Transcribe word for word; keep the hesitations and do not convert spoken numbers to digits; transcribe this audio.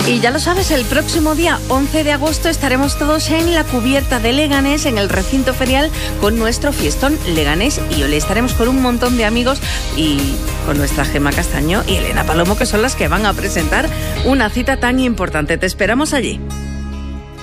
Y ya lo sabes, el próximo día once de agosto estaremos todos en la cubierta de Leganés, en el recinto ferial, con nuestro fiestón Leganés y Ole. Estaremos con un montón de amigos y con nuestra Gemma Castaño y Elena Palomo, que son las que van a presentar una cita tan importante. Te esperamos allí.